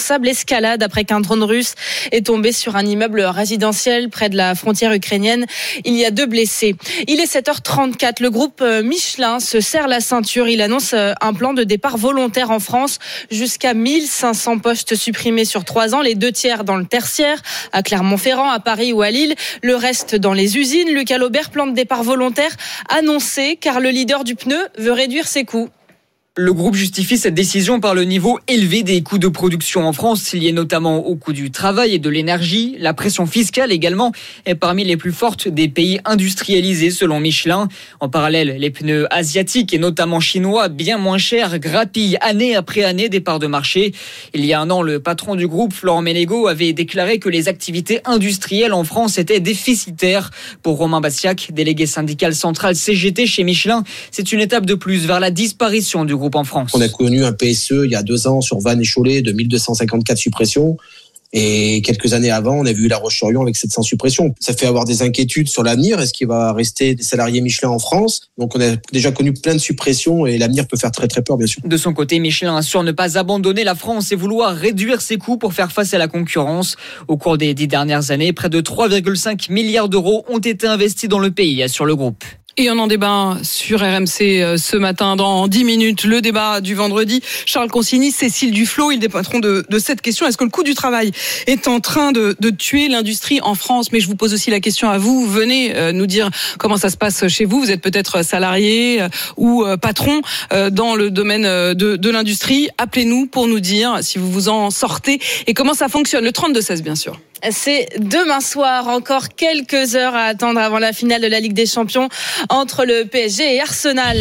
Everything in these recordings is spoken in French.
responsable escalade après qu'un drone russe est tombé sur un immeuble résidentiel près de la frontière ukrainienne. Il y a 2 blessés. Il est 7h34. Le groupe Michelin se serre la ceinture. Il annonce un plan de départ volontaire en France jusqu'à 1500 postes supprimés sur 3 ans, les 2 tiers dans le tertiaire, à Clermont-Ferrand, à Paris ou à Lille, le reste dans les usines. Lucas Laubert, plan de départ volontaire annoncé car le leader du pneu veut réduire ses coûts. Le groupe justifie cette décision par le niveau élevé des coûts de production en France, liés notamment au coût du travail et de l'énergie. La pression fiscale également est parmi les plus fortes des pays industrialisés selon Michelin. En parallèle, les pneus asiatiques et notamment chinois, bien moins chers, grappillent année après année des parts de marché. Il y a un an, le patron du groupe, Florent Ménégo, avait déclaré que les activités industrielles en France étaient déficitaires. Pour Romain Bastiac, délégué syndical central CGT chez Michelin, c'est une étape de plus vers la disparition du groupe en France. On a connu un PSE il y a 2 ans sur Vannes et Cholet de 1254 suppressions. Et quelques années avant, on a vu La Roche-sur-Yon avec 700 suppressions. Ça fait avoir des inquiétudes sur l'avenir. Est-ce qu'il va rester des salariés Michelin en France ? Donc on a déjà connu plein de suppressions et l'avenir peut faire très très peur, bien sûr. De son côté, Michelin assure ne pas abandonner la France et vouloir réduire ses coûts pour faire face à la concurrence. Au cours des 10 dernières années, près de 3,5 milliards d'euros ont été investis dans le pays, assure le groupe. Et on en débat sur RMC ce matin dans 10 minutes. Le débat du vendredi. Charles Consigny, Cécile Duflot, ils débattront de cette question. Est-ce que le coût du travail est en train de tuer l'industrie en France ? Mais je vous pose aussi la question à vous. Venez nous dire comment ça se passe chez vous. Vous êtes peut-être salarié ou patron dans le domaine de l'industrie. Appelez-nous pour nous dire si vous vous en sortez et comment ça fonctionne. Le 32-16, bien sûr. C'est demain soir, encore quelques heures à attendre avant la finale de la Ligue des Champions entre le PSG et Arsenal.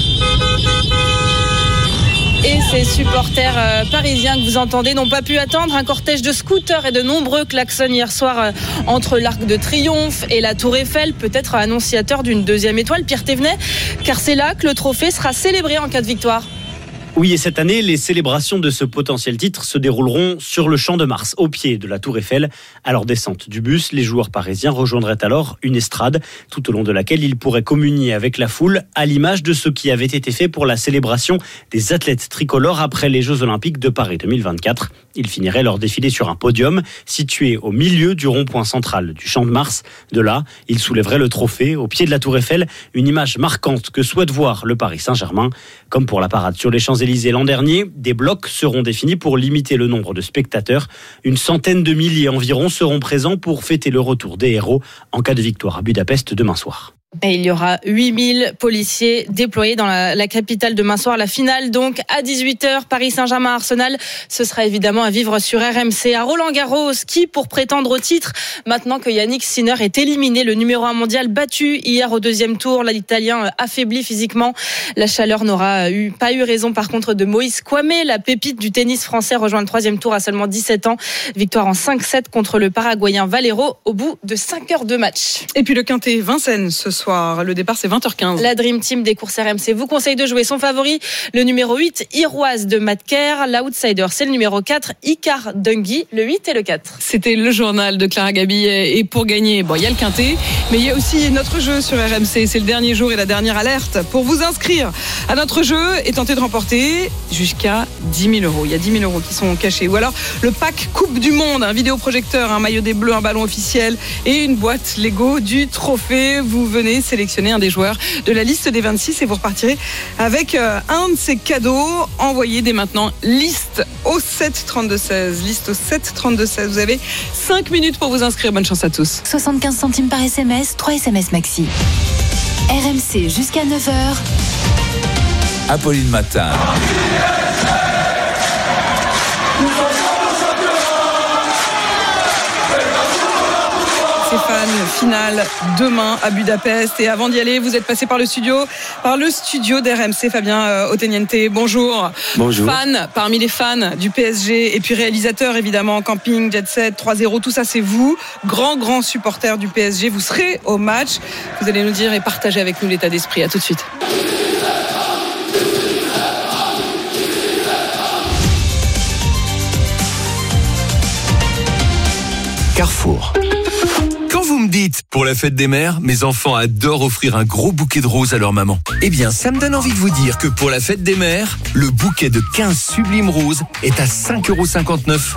Et ces supporters parisiens que vous entendez n'ont pas pu attendre. Un cortège de scooters et de nombreux klaxons hier soir entre l'Arc de Triomphe et la Tour Eiffel, peut-être annonciateur d'une 2e étoile, Pierre Thévenet, car c'est là que le trophée sera célébré en cas de victoire. Oui, et cette année, les célébrations de ce potentiel titre se dérouleront sur le Champ de Mars, au pied de la Tour Eiffel. À leur descente du bus, les joueurs parisiens rejoindraient alors une estrade, tout au long de laquelle ils pourraient communier avec la foule, à l'image de ce qui avait été fait pour la célébration des athlètes tricolores après les Jeux Olympiques de Paris 2024. Ils finiraient leur défilé sur un podium, situé au milieu du rond-point central du Champ de Mars. De là, ils soulèveraient le trophée au pied de la Tour Eiffel, une image marquante que souhaite voir le Paris Saint-Germain. Comme pour la parade sur les Champs-Élysées l'an dernier, des blocs seront définis pour limiter le nombre de spectateurs. Une centaine de milliers environ seront présents pour fêter le retour des héros en cas de victoire à Budapest demain soir. Et il y aura 8000 policiers déployés dans la capitale demain soir. La finale donc à 18h, Paris Saint-Germain-Arsenal. Ce sera évidemment à vivre sur RMC. À Roland-Garros, qui pour prétendre au titre, maintenant que Yannick Sinner est éliminé, le numéro 1 mondial battu hier au 2e tour, l'Italien affaibli physiquement. La chaleur n'aura pas eu raison par contre de Moïse Kouamé, la pépite du tennis français, rejoint le 3e tour à seulement 17 ans. Victoire en 5-7 contre le Paraguayen Valero au bout de 5 heures de match. Et puis le quintet Vincennes ce soir. Le départ, c'est 20h15. La Dream Team des courses RMC vous conseille de jouer son favori, le numéro 8, Iroise de Matt Kerr. L'outsider, c'est le numéro 4, Icar Dunghy, le 8 et le 4. C'était le journal de Clara Gabi. Et pour gagner, il y a le quintet, mais il y a aussi notre jeu sur RMC. C'est le dernier jour et la dernière alerte pour vous inscrire à notre jeu et tenter de remporter jusqu'à 10 000 euros. Il y a 10 000 euros qui sont cachés. Ou alors le pack Coupe du Monde, un vidéoprojecteur, un maillot des Bleus, un ballon officiel et une boîte Lego du trophée. Vous venez sélectionner un des joueurs de la liste des 26 et vous repartirez avec un de ces cadeaux. Envoyez dès maintenant liste au 732-16. Liste au 732-16. Vous avez 5 minutes pour vous inscrire. Bonne chance à tous. 75 centimes par SMS, 3 SMS maxi. RMC jusqu'à 9h. Apolline Matin. Stéphane, finale demain à Budapest. Et avant d'y aller, vous êtes passé par le studio d'RMC, Fabien Otteniente. Bonjour. Bonjour. Fan, parmi les fans du PSG, et puis réalisateur évidemment, Camping, Jet Set, 3-0, tout ça c'est vous. Grand supporter du PSG. Vous serez au match. Vous allez nous dire et partager avec nous l'état d'esprit. À tout de suite. Carrefour. Quand vous me dites, pour la fête des mères, mes enfants adorent offrir un gros bouquet de roses à leur maman. Eh bien, ça me donne envie de vous dire que pour la fête des mères, le bouquet de 15 sublimes roses est à 5,59 €.